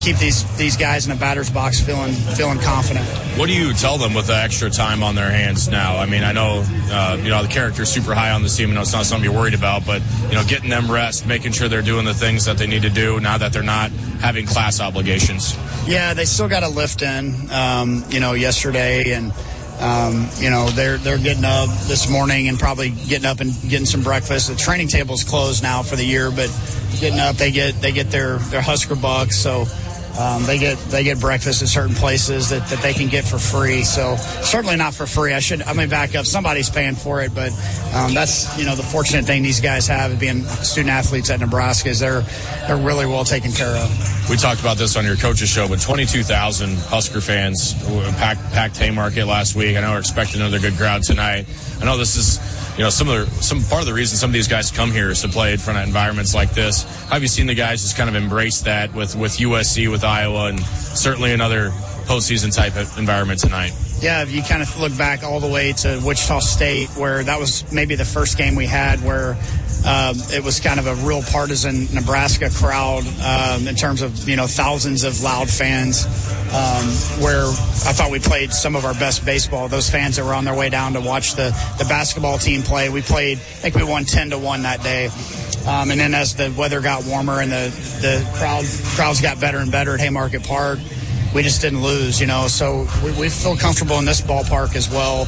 keep these guys in the batter's box feeling confident. What do you tell them with the extra time on their hands now? I mean, I know the character's super high on this team. I know it's not something you're worried about, but getting them rest, making sure they're doing the things that they need to do now that they're not having class obligations. Yeah, they still got a lift in, yesterday, and they're getting up this morning and probably getting up and getting some breakfast. The training table's closed now for the year, but getting up, they get their Husker bucks, so they get breakfast at certain places that they can get for free. So certainly not for free. I may back up. Somebody's paying for it, but that's the fortunate thing these guys have being student athletes at Nebraska is they're really well taken care of. We talked about this on your coach's show, but 22,000 Husker fans packed Haymarket last week. I know we're expecting another good crowd tonight. I know this is some part of the reason some of these guys come here is to play in front of environments like this. How have you seen the guys just kind of embrace that with USC, with Iowa, and certainly another postseason type of environment tonight? Yeah, if you kind of look back all the way to Wichita State, where that was maybe the first game we had where it was kind of a real partisan Nebraska crowd in terms of, thousands of loud fans, where I thought we played some of our best baseball. Those fans that were on their way down to watch the basketball team play, I think we won 10-1 that day. And then as the weather got warmer and the crowds got better and better at Haymarket Park, we just didn't lose, So we feel comfortable in this ballpark as well,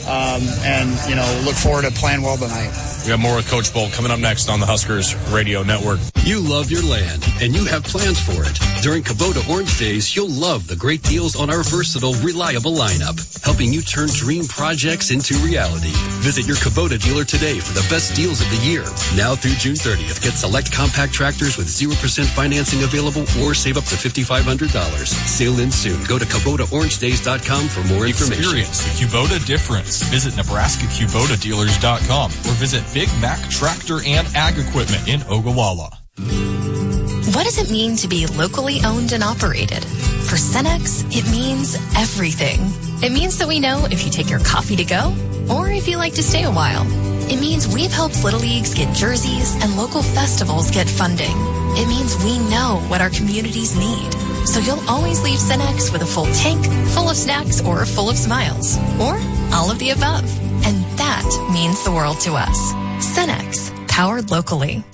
and look forward to playing well tonight. We have more with Coach Bolt coming up next on the Huskers Radio Network. You love your land, and you have plans for it. During Kubota Orange Days, you'll love the great deals on our versatile, reliable lineup, helping you turn dream projects into reality. Visit your Kubota dealer today for the best deals of the year. Now through June 30th, get select compact tractors with 0% financing available or save up to $5,500. Sale ends soon. Go to KubotaOrangeDays.com for more information. Experience the Kubota difference. Visit NebraskaKubotaDealers.com or visit Big Mac Tractor and Ag Equipment in Ogallala. What does it mean to be locally owned and operated? For Cenex, it means everything. It means that we know if you take your coffee to go or if you like to stay a while. It means we've helped Little Leagues get jerseys and local festivals get funding. It means we know what our communities need. So you'll always leave Cenex with a full tank, full of snacks, or full of smiles. Or all of the above. And that means the world to us. Cenex, powered locally.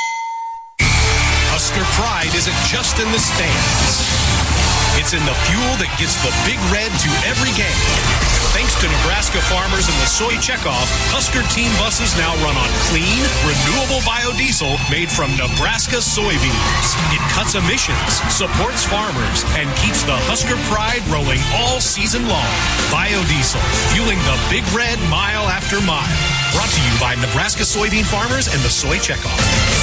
Husker pride isn't just in the stands. It's in the fuel that gets the Big Red to every game. Thanks to Nebraska farmers and the soy checkoff, Husker team buses now run on clean, renewable biodiesel made from Nebraska soybeans. It cuts emissions, supports farmers, and keeps the Husker pride rolling all season long. Biodiesel, fueling the Big Red mile after mile. Brought to you by Nebraska soybean farmers and the soy checkoff.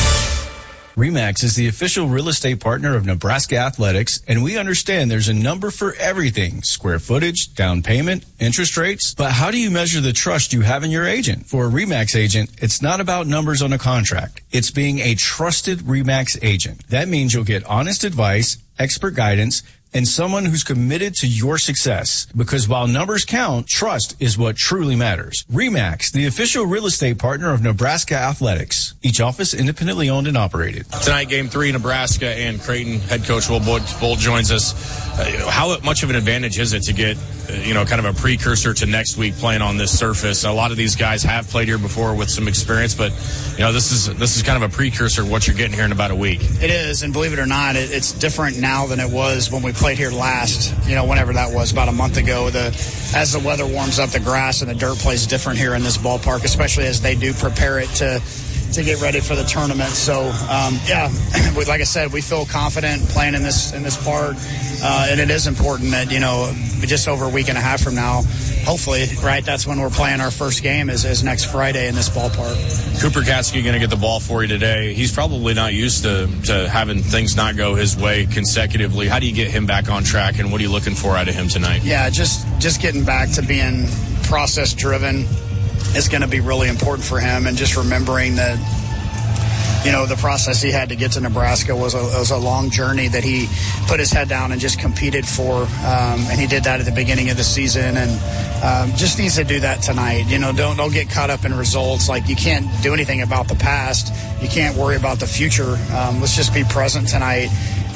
RE/MAX is the official real estate partner of Nebraska Athletics, and we understand there's a number for everything: square footage, down payment, interest rates. But how do you measure the trust you have in your agent? For a RE/MAX agent, it's not about numbers on a contract. It's being a trusted RE/MAX agent. That means you'll get honest advice, expert guidance, and someone who's committed to your success. Because while numbers count, trust is what truly matters. RE/MAX, the official real estate partner of Nebraska Athletics. Each office independently owned and operated. Tonight, Game 3, Nebraska and Creighton. Head coach Will Bolt joins us. How much of an advantage is it to get, kind of a precursor to next week playing on this surface? A lot of these guys have played here before with some experience, but, this is kind of a precursor of what you're getting here in about a week. It is, and believe it or not, it's different now than it was when we played here last, whenever that was, about a month ago. As the weather warms up, the grass and the dirt plays different here in this ballpark, especially as they do prepare it to get ready for the tournament. So, like I said, we feel confident playing in this park, and it is important that, just over a week and a half from now, hopefully, right, that's when we're playing our first game is next Friday in this ballpark. Cooper Katsky going to get the ball for you today. He's probably not used to having things not go his way consecutively. How do you get him back on track, and what are you looking for out of him tonight? Yeah, just getting back to being process-driven is going to be really important for him, and just remembering that, the process he had to get to Nebraska was a long journey that he put his head down and just competed for, and he did that at the beginning of the season, and just needs to do that tonight. Don't get caught up in results. Like, you can't do anything about the past. You can't worry about the future. Let's just be present tonight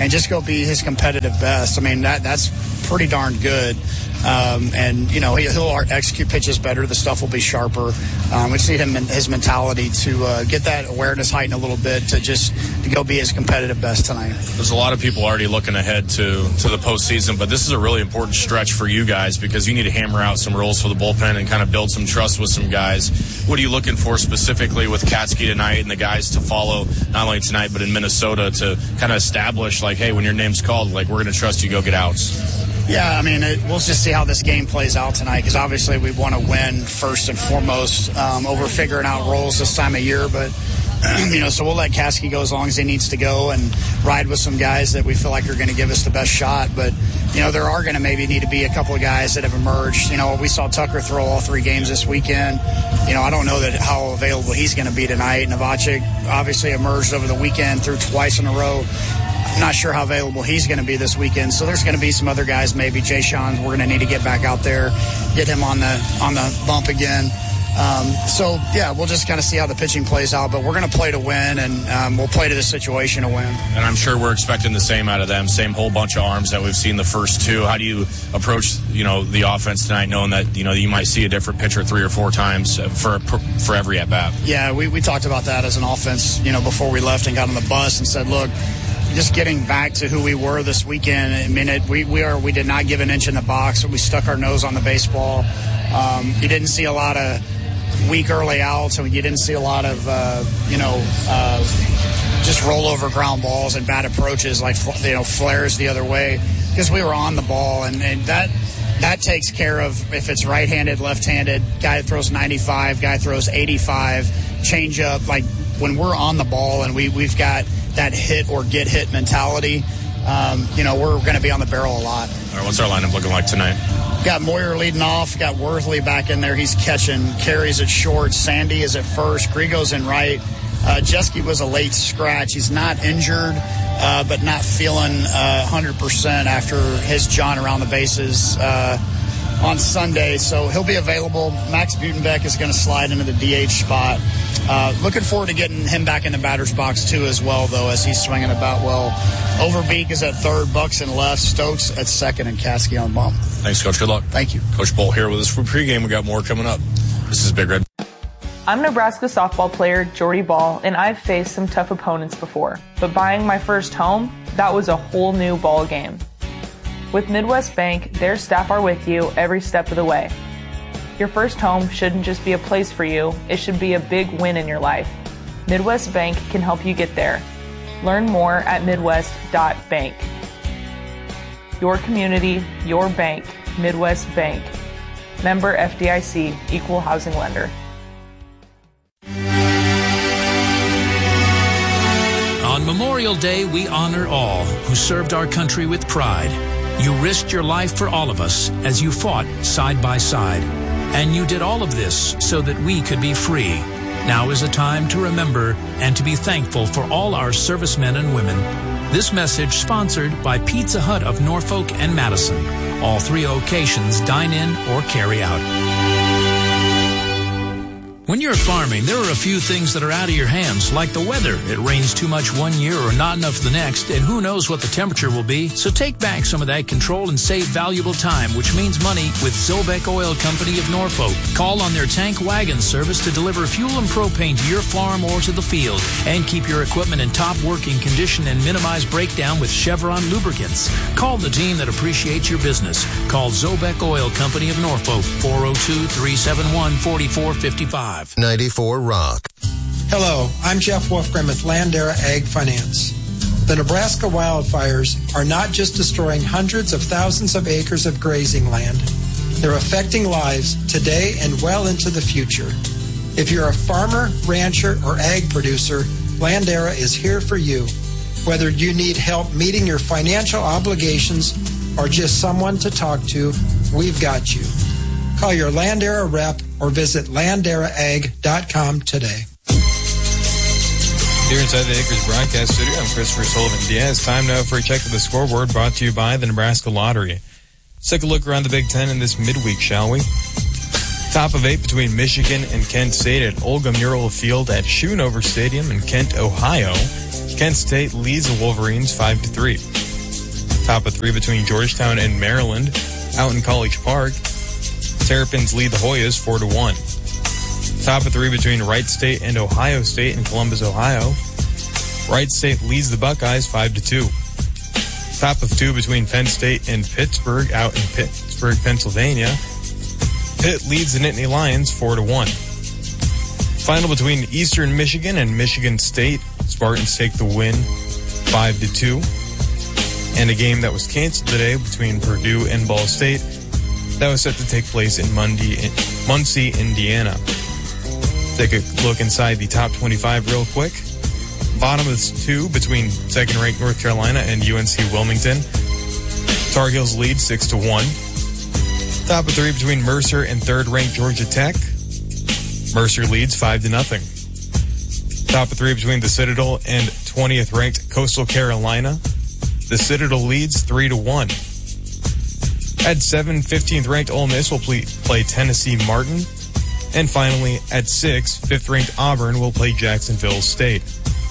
and just go be his competitive best. I mean, that's pretty darn good. And, he'll execute pitches better. The stuff will be sharper. We see his mentality to get that awareness heightened a little bit to go be his competitive best tonight. There's a lot of people already looking ahead to the postseason, but this is a really important stretch for you guys because you need to hammer out some roles for the bullpen and kind of build some trust with some guys. What are you looking for specifically with Katsuki tonight and the guys to follow, not only tonight, but in Minnesota to kind of establish, like, hey, when your name's called, like, we're going to trust you, go get outs? Yeah, I mean, we'll just see how this game plays out tonight because obviously we want to win first and foremost over figuring out roles this time of year. But, so we'll let Kasky go as long as he needs to go and ride with some guys that we feel like are going to give us the best shot. But, there are going to maybe need to be a couple of guys that have emerged. We saw Tucker throw all 3 games this weekend. I don't know how available he's going to be tonight. Novacek obviously emerged over the weekend, threw twice in a row. I'm not sure how available he's going to be this weekend. So there's going to be some other guys, maybe Jay Sean, we're going to need to get back out there, get him on the bump again. We'll just kind of see how the pitching plays out. But we're going to play to win, and we'll play to the situation to win. And I'm sure we're expecting the same out of them, same whole bunch of arms that we've seen the first 2. How do you approach, the offense tonight, knowing that, you might see a different pitcher 3 or 4 times for every at-bat? Yeah, we talked about that as an offense, before we left and got on the bus and said, look, just getting back to who we were this weekend. I mean, we did not give an inch in the box. We stuck our nose on the baseball. You didn't see a lot of weak early outs, and you didn't see a lot of just rollover ground balls and bad approaches like flares the other way because we were on the ball, and that takes care of if it's right-handed, left-handed, guy that throws 95, guy throws 85, change up. Like when we're on the ball and we've got that hit or get hit mentality, we're going to be on the barrel a lot. All right, what's our lineup looking like tonight? Got Moyer leading off, got Worthley back in there. He's catching, carries at short. Sandy is at first, Grigo's in right. Jeske was a late scratch. He's not injured, but not feeling 100% after his jaunt around the bases on Sunday. So he'll be available. Max Butenbeck is going to slide into the DH spot. Looking forward to getting him back in the batter's box, too, as well, though, as he's swinging about well. Overbeek is at third, Bucks in left, Stokes at second, and Kasky on bump. Thanks, Coach. Good luck. Thank you. Coach Bolt here with us for pregame. We got more coming up. This is Big Red. I'm Nebraska softball player Jordy Ball, and I've faced some tough opponents before. But buying my first home, that was a whole new ball game. With Midwest Bank, their staff are with you every step of the way. Your first home shouldn't just be a place for you, it should be a big win in your life. Midwest Bank can help you get there. Learn more at midwest.bank. Your community, your bank, Midwest Bank. Member FDIC, Equal Housing Lender. On Memorial Day, we honor all who served our country with pride. You risked your life for all of us as you fought side by side. And you did all of this so that we could be free. Now is a time to remember and to be thankful for all our servicemen and women. This message sponsored by Pizza Hut of Norfolk and Madison. All 3 locations dine in or carry out. When you're farming, there are a few things that are out of your hands, like the weather. It rains too much one year or not enough the next, and who knows what the temperature will be. So take back some of that control and save valuable time, which means money, with Zobek Oil Company of Norfolk. Call on their tank wagon service to deliver fuel and propane to your farm or to the field, and keep your equipment in top working condition and minimize breakdown with Chevron lubricants. Call the team that appreciates your business. Call Zobek Oil Company of Norfolk, 402-371-4455. 94 Rock. Hello, I'm Jeff Wolfgram with Landera Ag Finance. The Nebraska wildfires are not just destroying hundreds of thousands of acres of grazing land. They're affecting lives today and well into the future. If you're a farmer, rancher, or ag producer, Landera is here for you. Whether you need help meeting your financial obligations or just someone to talk to, we've got you. Call your Landera rep or visit landeraag.com today. Here inside the Acres Broadcast Studio, I'm Christopher Sullivan-Diaz. Time now for a check of the scoreboard brought to you by the Nebraska Lottery. Let's take a look around the Big Ten in this midweek, shall we? Top of 8 between Michigan and Kent State at Olga Mural Field at Schoonover Stadium in Kent, Ohio. Kent State leads the Wolverines 5-3. Top of 3 between Georgetown and Maryland. Out in College Park, Terrapins lead the Hoyas 4-1. Top of 3 between Wright State and Ohio State in Columbus, Ohio. Wright State leads the Buckeyes 5-2. Top of 2 between Penn State and Pittsburgh out in Pittsburgh, Pennsylvania. Pitt leads the Nittany Lions 4-1. Final between Eastern Michigan and Michigan State. Spartans take the win 5-2. And a game that was canceled today between Purdue and Ball State that was set to take place in Muncie, Indiana. Take a look inside the top 25 real quick. Bottom of 2 between second-ranked North Carolina and UNC Wilmington. Tar Heels lead 6-1. Top of 3 between Mercer and third-ranked Georgia Tech. Mercer leads 5-0. Top of 3 between the Citadel and 20th-ranked Coastal Carolina. The Citadel leads 3-1. At 7, 15th-ranked Ole Miss will play Tennessee Martin. And finally, at 6, 5th-ranked Auburn will play Jacksonville State.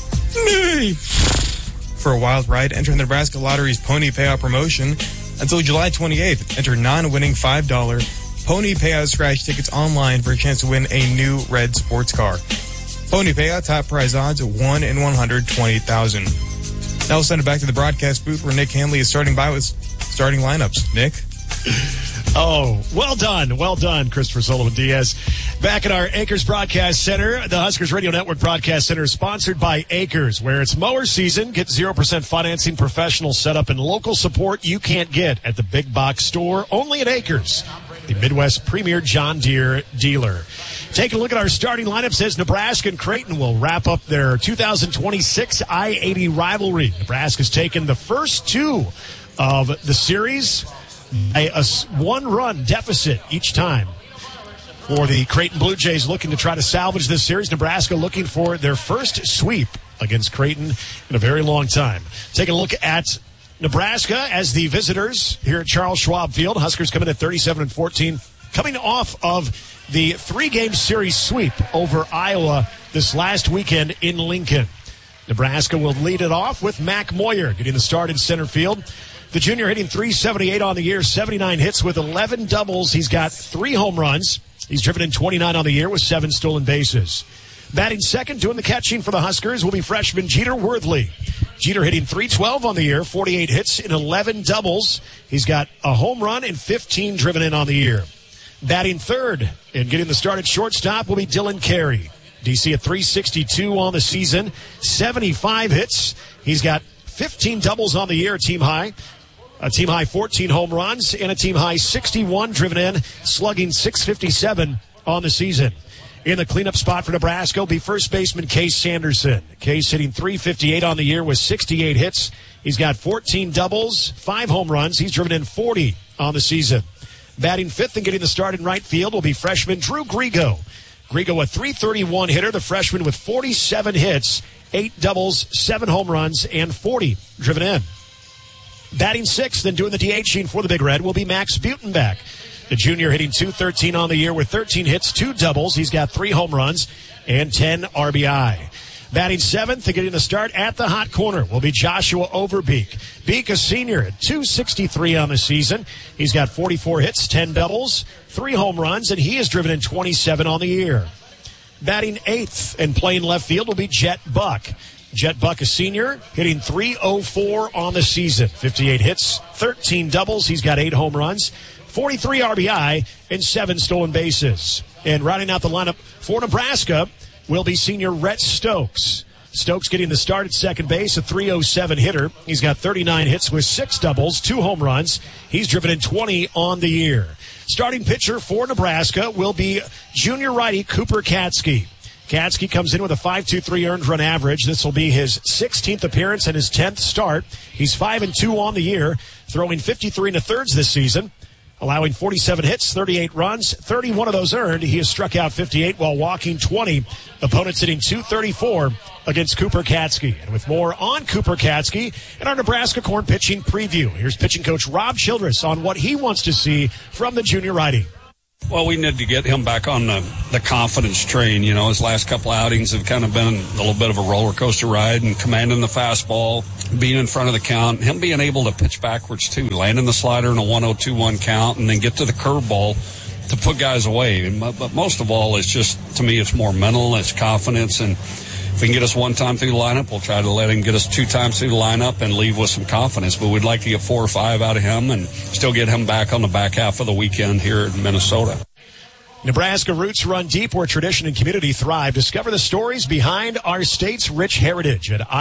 For a wild ride, enter the Nebraska Lottery's Pony Payout promotion until July 28th. Enter non-winning $5 Pony Payout scratch tickets online for a chance to win a new red sports car. Pony Payout top prize odds 1 in 120,000. Now we'll send it back to the broadcast booth where Nick Hanley is starting by with starting lineups. Nick? Oh, well done, Christopher Sullivan Diaz. Back at our Acres Broadcast Center, the Huskers Radio Network Broadcast Center is sponsored by Acres, where it's mower season. Get 0% financing, professional setup, and local support you can't get at the big box store, only at Acres, the Midwest premier John Deere dealer. Taking a look at our starting lineups as Nebraska and Creighton will wrap up their 2026 I-80 rivalry. Nebraska's taken the first 2 of the series, a 1-run deficit each time. For the Creighton Blue Jays looking to try to salvage this series, Nebraska looking for their first sweep against Creighton in a very long time. Taking a look at Nebraska as the visitors here at Charles Schwab Field. Huskers coming at 37-14, coming off of the 3-game series sweep over Iowa this last weekend in Lincoln. Nebraska will lead it off with Mac Moyer getting the start in center field. The junior hitting .378 on the year, 79 hits with 11 doubles. He's got 3 home runs. He's driven in 29 on the year with 7 stolen bases. Batting second, doing the catching for the Huskers, will be freshman Jeter Worthley. Jeter hitting .312 on the year, 48 hits and 11 doubles. He's got a home run and 15 driven in on the year. Batting third and getting the start at shortstop will be Dylan Carey. DC at .362 on the season, 75 hits. He's got 15 doubles on the year, team high. A team high 14 home runs and a team high 61 driven in, slugging .657 on the season. In the cleanup spot for Nebraska will be first baseman Case Sanderson. Case hitting .358 on the year with 68 hits. He's got 14 doubles, 5 home runs. He's driven in 40 on the season. Batting fifth and getting the start in right field will be freshman Drew Grigo. Grigo, a .331 hitter, the freshman with 47 hits, 8 doubles, 7 home runs, and 40 driven in. Batting sixth and doing the DHing for the Big Red will be Max Butenbach. The junior hitting .213 on the year with 13 hits, 2 doubles. He's got 3 home runs and 10 RBI. Batting seventh and getting the start at the hot corner will be Joshua Overbeek. Beek, a senior at .263 on the season. He's got 44 hits, 10 doubles, 3 home runs, and he is driven in 27 on the year. Batting eighth and playing left field will be Jet Buck. Jet Buck, a senior, hitting .304 on the season. 58 hits, 13 doubles. He's got 8 home runs, 43 RBI, and 7 stolen bases. And rounding out the lineup for Nebraska will be senior Rhett Stokes. Stokes getting the start at second base, a .307 hitter. He's got 39 hits with 6 doubles, 2 home runs. He's driven in 20 on the year. Starting pitcher for Nebraska will be junior righty Cooper Katsky. Katsky comes in with a .523 earned run average. This will be his 16th appearance and his 10th start. He's 5-2 on the year, throwing 53 1/3 this season, allowing 47 hits, 38 runs, 31 of those earned. He has struck out 58 while walking 20. Opponents hitting .234 against Cooper Katsky. And with more on Cooper Katsky and our Nebraska corn pitching preview, here's pitching coach Rob Childress on what he wants to see from the junior righty. Well, we need to get him back on the confidence train. You know, his last couple outings have kind of been a little bit of a roller coaster ride, and commanding the fastball, being in front of the count, him being able to pitch backwards too, landing the slider in a 1-0-2-1 count, and then get to the curveball to put guys away. But most of all, it's just, to me, it's more mental, it's confidence, and if he can get us one time through the lineup, we'll try to let him get us 2 times through the lineup and leave with some confidence. But we'd like to get 4 or 5 out of him and still get him back on the back half of the weekend here in Minnesota. Nebraska roots run deep where tradition and community thrive. Discover the stories behind our state's rich heritage at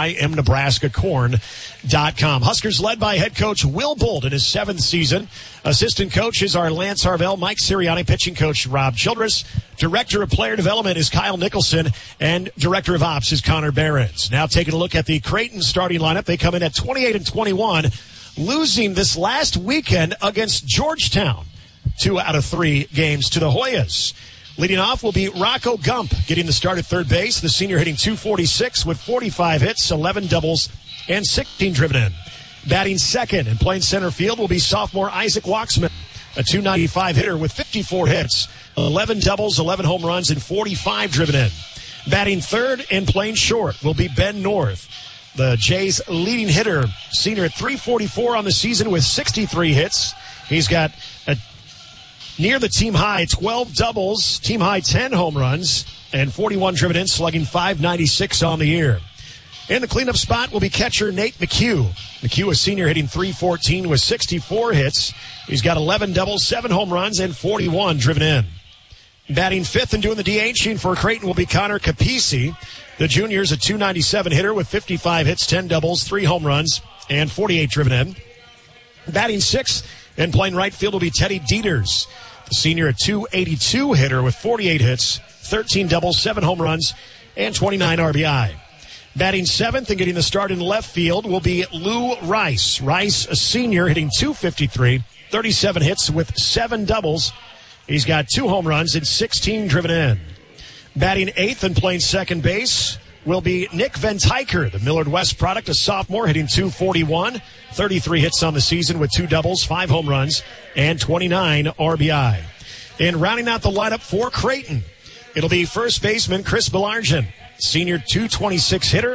IamNebraskaCorn.com. Huskers led by head coach Will Bolt in his 7th season. Assistant coaches are Lance Harvell, Mike Sirianni, pitching coach Rob Childress. Director of player development is Kyle Nicholson, and director of ops is Connor Behrens. Now taking a look at the Creighton starting lineup. They come in at 28-21, losing this last weekend against Georgetown. 2 out of 3 games to the Hoyas. Leading off will be Rocco Gump, getting the start at third base. The senior hitting .246 with 45 hits, 11 doubles, and 16 driven in. Batting second and playing center field will be sophomore Isaac Waxman, a .295 hitter with 54 hits, 11 doubles, 11 home runs, and 45 driven in. Batting third and playing short will be Ben North, the Jays' leading hitter, senior at .344 on the season with 63 hits. He's got a near the team high 12 doubles, team high 10 home runs, and 41 driven in, slugging .596 on the year. In the cleanup spot will be catcher Nate McHugh. McHugh, a senior, hitting .314 with 64 hits. He's got 11 doubles, 7 home runs, and 41 driven in. Batting fifth and doing the DHing for Creighton will be Connor Capisi. The junior's a .297 hitter with 55 hits, 10 doubles, 3 home runs, and 48 driven in. Batting sixth and playing right field will be Teddy Dieters. The senior, a .282 hitter with 48 hits, 13 doubles, 7 home runs, and 29 RBI. Batting seventh and getting the start in left field will be Lou Rice. Rice, a senior, hitting .253, 37 hits with 7 doubles. He's got 2 home runs and 16 driven in. Batting eighth and playing second base will be Nick Ventiker, the Millard West product, a sophomore, hitting .241, 33 hits on the season with 2 doubles, 5 home runs, and 29 RBI. And rounding out the lineup for Creighton, it'll be first baseman Chris Belargin, senior, .226 hitter,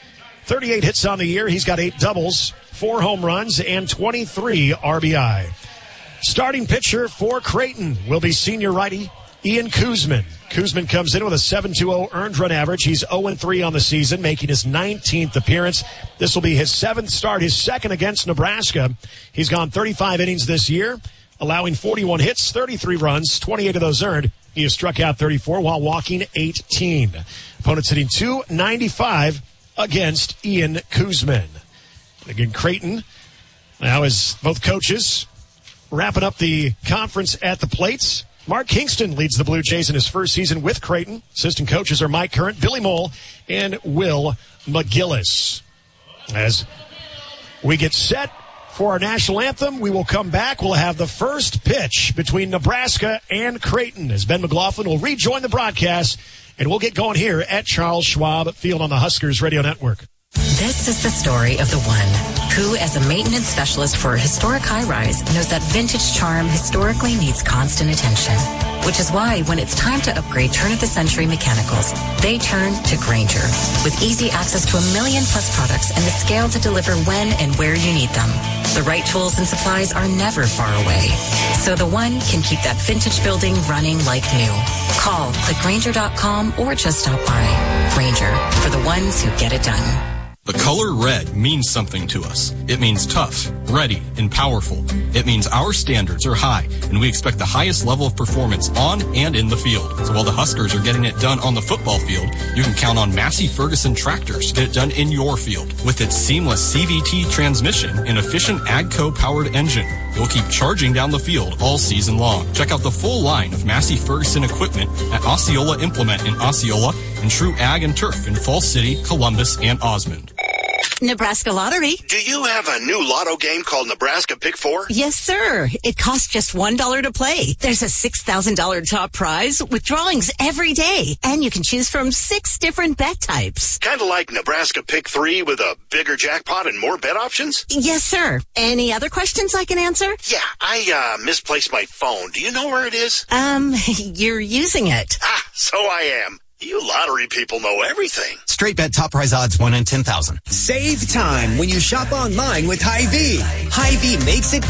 38 hits on the year. He's got 8 doubles, 4 home runs, and 23 RBI. Starting pitcher for Creighton will be senior righty Ian Kuzman. Kuzman comes in with a 7.20 earned run average. He's 0-3 on the season, making his 19th appearance. This will be his 7th start, his second against Nebraska. He's gone 35 innings this year, allowing 41 hits, 33 runs, 28 of those earned. He has struck out 34 while walking 18. Opponents hitting .295 against Ian Kuzman. Again, Creighton now is both coaches wrapping up the conference at the plates. Mark Kingston leads the Blue Jays in his first season with Creighton. Assistant coaches are Mike Current, Billy Mole, and Will McGillis. As we get set for our national anthem, we will come back. We'll have the first pitch between Nebraska and Creighton as Ben McLaughlin will rejoin the broadcast, and we'll get going here at Charles Schwab Field on the Huskers Radio Network. This is the story of the one who, as a maintenance specialist for a historic high-rise, knows that vintage charm historically needs constant attention. Which is why when it's time to upgrade turn-of-the-century mechanicals, they turn to Grainger. With easy access to 1 million+ products and the scale to deliver when and where you need them. The right tools and supplies are never far away. So the one can keep that vintage building running like new. Call, click Grainger.com, or just stop by. Grainger, for the ones who get it done. The color red means something to us. It means tough, ready, and powerful. It means our standards are high, and we expect the highest level of performance on and in the field. So while the Huskers are getting it done on the football field, you can count on Massey Ferguson tractors to get it done in your field. With its seamless CVT transmission and efficient AGCO-powered engine, you'll keep charging down the field all season long. Check out the full line of Massey Ferguson equipment at Osceola Implement in Osceola and True Ag and Turf in Falls City, Columbus, and Osmond. Nebraska Lottery. Do you have a new lotto game called Nebraska Pick 4? Yes, sir. It costs just $1 to play. There's a $6,000 top prize with drawings every day, and you can choose from 6 different bet types. Kind of like Nebraska Pick 3 with a bigger jackpot and more bet options? Yes, sir. Any other questions I can answer? Yeah, I misplaced my phone. Do you know where it is? You're using it. Ah, so I am. You lottery people know everything. Straight bet top prize odds 1 in 10,000. Save time when you shop online with Hy-Vee. Hy-Vee makes it